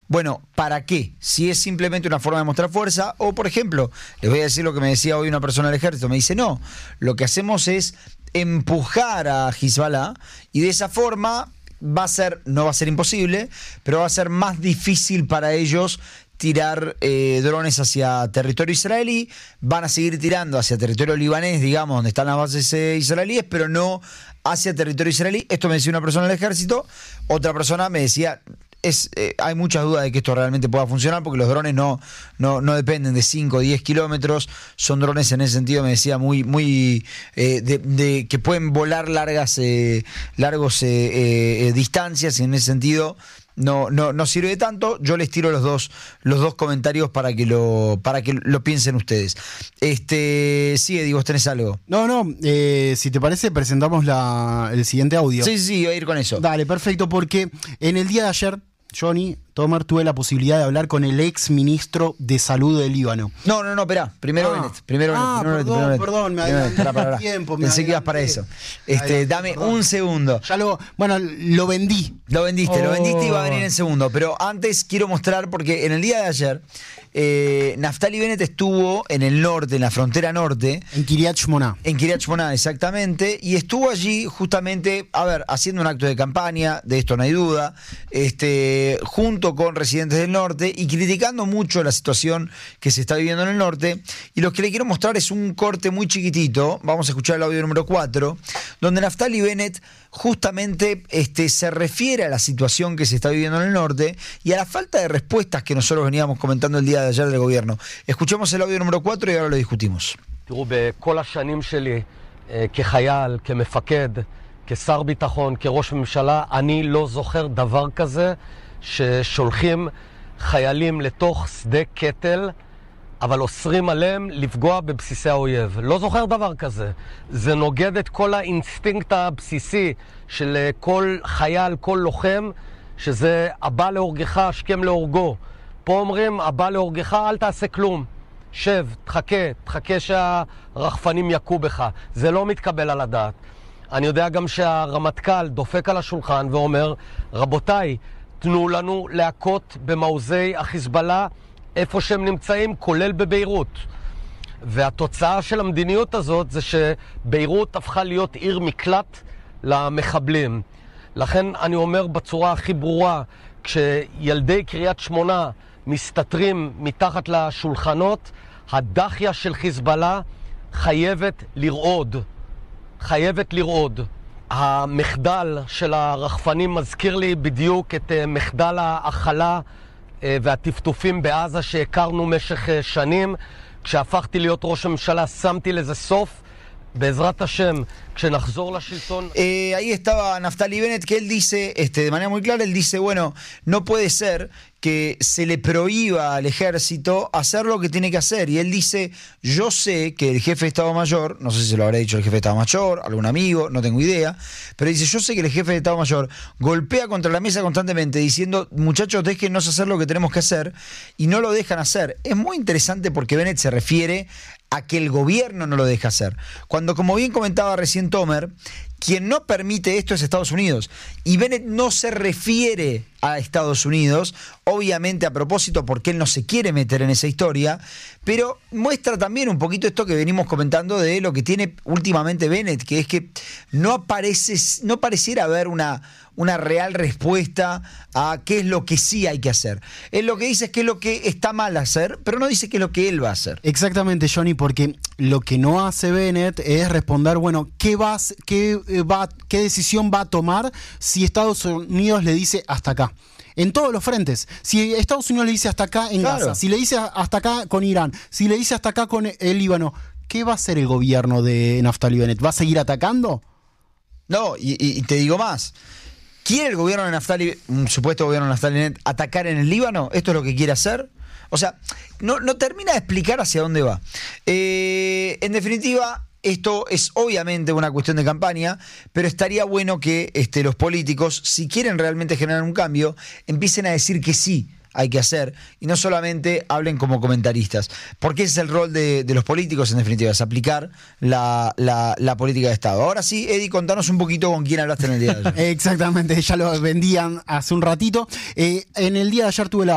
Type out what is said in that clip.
Bueno, ¿para qué? Si es simplemente una forma de mostrar fuerza, o por ejemplo, les voy a decir lo que me decía hoy una persona del ejército, me dice, no, lo que hacemos es empujar a Hezbollah y de esa forma no va a ser imposible, pero va a ser más difícil para ellos tirar drones hacia territorio israelí. Van a seguir tirando hacia territorio libanés, digamos, donde están las bases israelíes, pero no hacia territorio israelí. Esto me decía una persona del ejército. Otra persona me decía, hay muchas dudas de que esto realmente pueda funcionar, porque los drones no dependen de 5 o 10 kilómetros. Son drones en ese sentido, me decía, muy que pueden volar largas distancias, y en ese sentido no sirve de tanto. Yo les tiro los dos comentarios para que lo piensen ustedes. Sigue, digo, ¿tenés algo? No, si te parece, presentamos el siguiente audio. Sí, voy a ir con eso. Dale, perfecto, porque en el día de ayer, Johnny, Tomer, tuve la posibilidad de hablar con el ex ministro de Salud del Líbano. No, esperá. Primero Bennett. Perdón, me adelanté el tiempo. Pensé que ibas para eso. Dame un segundo. Lo vendí. Lo vendiste y va a venir en segundo. Pero antes quiero mostrar, porque en el día de ayer, Naftali Bennett estuvo en el norte, en la frontera norte. En Kiryat Shmona. En Kiryat Shmona, exactamente. Y estuvo allí justamente, haciendo un acto de campaña, de esto no hay duda, junto con residentes del norte y criticando mucho la situación que se está viviendo en el norte. Y lo que le quiero mostrar es un corte muy chiquitito. Vamos a escuchar el audio número 4, donde Naftali Bennett justamente se refiere a la situación que se está viviendo en el norte y a la falta de respuestas que nosotros veníamos comentando el día de ayer del gobierno. Escuchemos el audio número 4 y ahora lo discutimos. בכל השנים שלי כחייל, כמפקד, כשר ביטחון, כראש ממשלה, אני לא זוכר דבר כזה ששולחים חיילים לתוך שדה קטל, אבל אוסרים עליהם לפגוע בבסיסי האויב. לא זוכר דבר כזה. זה נוגד את כל האינסטינקט הבסיסי של כל חייל, כל לוחם, שזה הבא להורגך, השכם להורגו. פה אומרים, הבא להורגך, אל תעשה כלום. שב, תחכה שהרחפנים יכו בך. זה לא מתקבל על הדעת. אני יודע גם שהרמטכ"ל דופק על השולחן ואומר, רבותיי, תנו לנו להכות במעוזי החיזבאללה איפה שהם נמצאים, כולל בביירות. והתוצאה של המדיניות הזאת זה שביירות הפכה להיות עיר מקלט למחבלים. לכן אני אומר בצורה הכי ברורה, כשילדי קריית שמונה מסתתרים מתחת לשולחנות, הדחיה של חיזבאללה חייבת לרעוד. חייבת לרעוד. המחדל של הרחפנים מזכיר לי בדיוק את מחדל ההכלה והטפטופים בעזה שהכרנו משך שנים. כשהפכתי להיות ראש הממשלה שמתי לזה סוף. בעזרת השם, כשנחזור לשלטון... Ahí estaba Naftali Bennett, que él dice, de manera muy clara, él dice, bueno, no puede ser que se le prohíba al ejército hacer lo que tiene que hacer. Y él dice, yo sé que el jefe de Estado Mayor, no sé si se lo habrá dicho el jefe de Estado Mayor, algún amigo, no tengo idea, pero dice, yo sé que el jefe de Estado Mayor golpea contra la mesa constantemente diciendo, muchachos, déjennos hacer lo que tenemos que hacer, y no lo dejan hacer. Es muy interesante porque Bennett se refiere a que el gobierno no lo deja hacer. Cuando, como bien comentaba recién Tomer, quien no permite esto es Estados Unidos. Y Bennett no se refiere a Estados Unidos, obviamente a propósito, porque él no se quiere meter en esa historia, pero muestra también un poquito esto que venimos comentando de lo que tiene últimamente Bennett, que es que no pareciera haber una real respuesta a qué es lo que sí hay que hacer. Él lo que dice es qué es lo que está mal hacer, pero no dice qué es lo que él va a hacer. Exactamente, Johnny, porque lo que no hace Bennett es responder, bueno, ¿qué decisión va a tomar si Estados Unidos le dice hasta acá? En todos los frentes. Si Estados Unidos le dice hasta acá en Gaza, si le dice hasta acá con Irán, si le dice hasta acá con el Líbano, ¿qué va a hacer el gobierno de Naftali Bennett? ¿Va a seguir atacando? No, y te digo más. ¿Quiere el gobierno de Naftali, un supuesto gobierno de Naftali Bennett, atacar en el Líbano? ¿Esto es lo que quiere hacer? O sea, no termina de explicar hacia dónde va. En definitiva, esto es obviamente una cuestión de campaña, pero estaría bueno que los políticos, si quieren realmente generar un cambio, empiecen a decir que sí hay que hacer y no solamente hablen como comentaristas, porque ese es el rol de los políticos, en definitiva, es aplicar la política de Estado. Ahora sí, Eddie, contanos un poquito con quién hablaste en el día de ayer. Exactamente, ya lo vendían hace un ratito. En el día de ayer tuve la